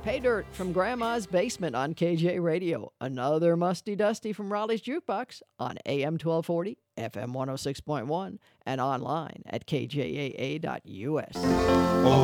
Pay Dirt from Grandma's Basement on KJ Radio. Another Musty Dusty from Raleigh's Jukebox on AM 1240, FM 106.1, and online at kjaa.us.